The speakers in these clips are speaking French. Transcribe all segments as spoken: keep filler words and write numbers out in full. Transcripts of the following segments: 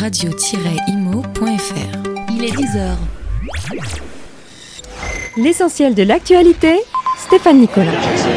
radio tiret imo point f r. Il est dix heures. L'essentiel de l'actualité, Stéphane Nicolas.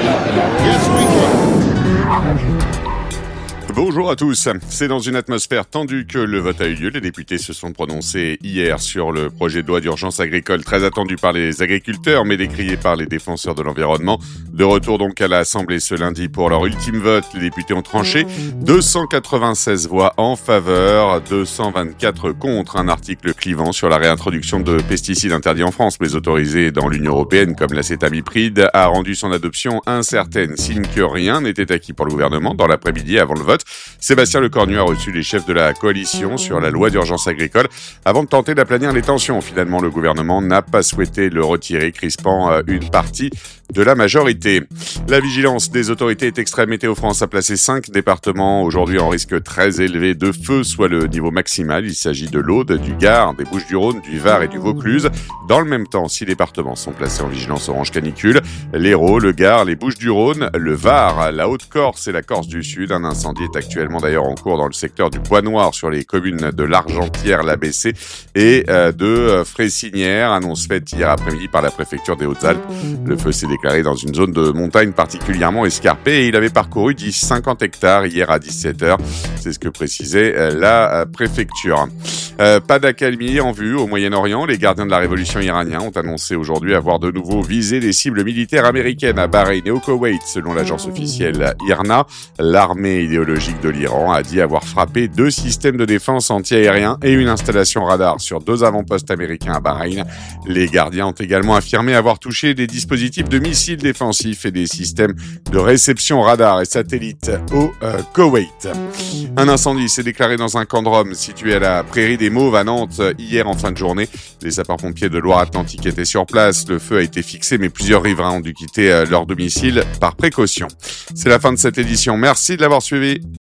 Bonjour à tous. C'est dans une atmosphère tendue que le vote a eu lieu. Les députés se sont prononcés hier sur le projet de loi d'urgence agricole très attendu par les agriculteurs mais décrié par les défenseurs de l'environnement. De retour donc à l'Assemblée ce lundi pour leur ultime vote, les députés ont tranché deux cent quatre-vingt-seize voix en faveur, deux cent vingt-quatre contre, un article clivant sur la réintroduction de pesticides interdits en France mais autorisés dans l'Union européenne comme l'acétamipride a rendu son adoption incertaine, signe que rien n'était acquis pour le gouvernement. Dans l'après-midi avant le vote, Sébastien Lecornu a reçu les chefs de la coalition sur la loi d'urgence agricole avant de tenter d'aplanir les tensions. Finalement, le gouvernement n'a pas souhaité le retirer, crispant une partie de la majorité. La vigilance des autorités est extrême. Météo France a placé cinq départements aujourd'hui en risque très élevé de feu, soit le niveau maximal. Il s'agit de l'Aude, du Gard, des Bouches-du-Rhône, du Var et du Vaucluse. Dans le même temps, six départements sont placés en vigilance orange canicule. L'Hérault, le Gard, les Bouches-du-Rhône, le Var, la Haute-Corse et la Corse du Sud. Un incendie est actuellement d'ailleurs en cours dans le secteur du Bois-Noir sur les communes de l'Argentière, l'A B C et euh, de Fressinière. Annonce faite hier après-midi par la préfecture des Hautes-Alpes. Le feu s'est déclaré dans une zone de montagne particulièrement escarpée et il avait parcouru cinquante hectares hier à dix-sept heures. C'est ce que précisait la préfecture. Euh, pas d'accalmie en vue au Moyen-Orient. Les gardiens de la révolution iranien ont annoncé aujourd'hui avoir de nouveau visé les cibles militaires américaines à Bahreïn et au Koweït. Selon l'agence officielle I R N A, l'armée idéologique de l'Iran a dit avoir frappé deux systèmes de défense anti-aérien et une installation radar sur deux avant-postes américains à Bahreïn. Les gardiens ont également affirmé avoir touché des dispositifs de missiles défensifs et des systèmes de réception radar et satellites au euh, Koweït. Un incendie s'est déclaré dans un camp de Rome situé à la prairie des Mauves à Nantes hier en fin de journée. Les sapeurs-pompiers de Loire-Atlantique étaient sur place. Le feu a été fixé mais plusieurs riverains ont dû quitter leur domicile par précaution. C'est la fin de cette édition. Merci de l'avoir suivi.